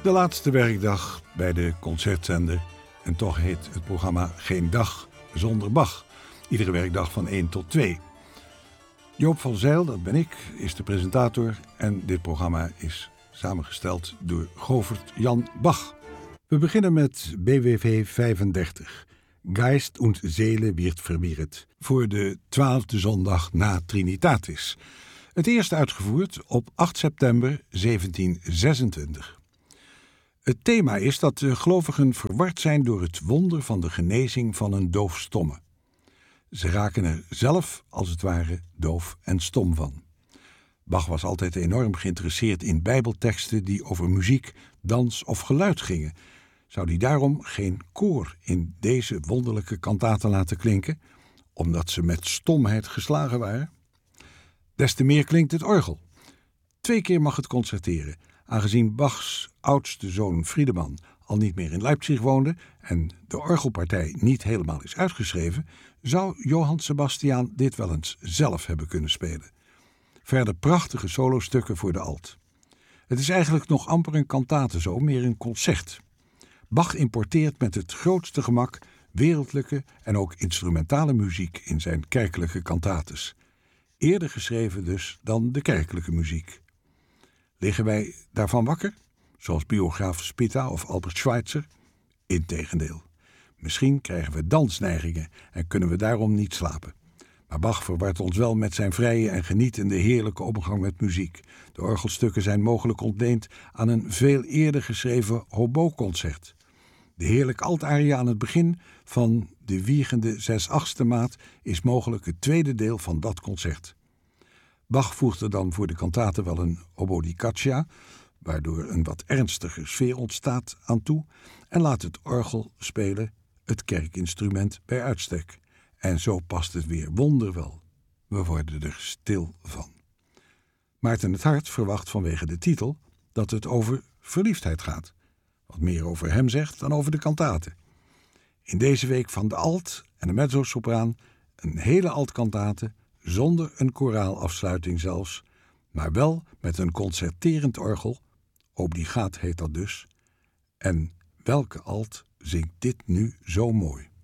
De laatste werkdag bij de concertzender. En toch heet het programma Geen Dag Zonder Bach. Iedere werkdag van 1 tot 2. Joop van Zijl, dat ben ik, is de presentator. En dit programma is samengesteld door Govert Jan Bach. We beginnen met BWV 35. Geist und Seele wird verwirrt. Voor de 12e zondag na Trinitatis. Het eerst uitgevoerd op 8 september 1726. Het thema is dat de gelovigen verward zijn door het wonder van de genezing van een doofstomme. Ze raken er zelf, als het ware, doof en stom van. Bach was altijd enorm geïnteresseerd in bijbelteksten die over muziek, dans of geluid gingen. Zou hij daarom geen koor in deze wonderlijke kantaten laten klinken, omdat ze met stomheid geslagen waren? Des te meer klinkt het orgel. 2 keer mag het concerteren. Aangezien Bachs oudste zoon Friedemann al niet meer in Leipzig woonde en de orgelpartij niet helemaal is uitgeschreven, zou Johann Sebastian dit wel eens zelf hebben kunnen spelen. Verder prachtige solostukken voor de alt. Het is eigenlijk nog amper een kantate zo, meer een concert. Bach importeert met het grootste gemak wereldlijke en ook instrumentale muziek in zijn kerkelijke kantates. Eerder geschreven dus dan de kerkelijke muziek. Liggen wij daarvan wakker? Zoals biograaf Spitta of Albert Schweitzer? Integendeel. Misschien krijgen we dansneigingen en kunnen we daarom niet slapen. Maar Bach verwart ons wel met zijn vrije en genietende heerlijke omgang met muziek. De orgelstukken zijn mogelijk ontleend aan een veel eerder geschreven hobo-concert. De heerlijk altaria aan het begin van de wiegende 6/8 maat is mogelijk het tweede deel van dat concert. Bach voegt er dan voor de kantate wel een oboe di caccia, waardoor een wat ernstiger sfeer ontstaat, aan toe, en laat het orgel spelen, het kerkinstrument bij uitstek. En zo past het weer wonderwel. We worden er stil van. Maarten het Hart verwacht vanwege de titel dat het over verliefdheid gaat. Wat meer over hem zegt dan over de kantate. In deze week van de alt en de mezzosopraan een hele altkantate, zonder een koraalafsluiting zelfs, maar wel met een concerterend orgel, obligaat heet dat dus. En welke alt zingt dit nu zo mooi?